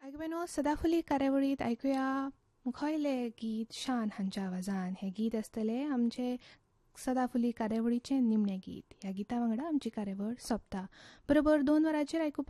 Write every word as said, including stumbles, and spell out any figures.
आयकब्यानो सदाफुली कार्यावळीत ऐकूया मुखयले गीत शान हांच्या आवाजान. हे गीत आसतले आमचे सदाफुली कार्यावळीचे निमणे गीत. ह्या गिता वांगडा आमची कार्यावळ सोंपता. बरोबर दोन वरांचेर आयकुपाक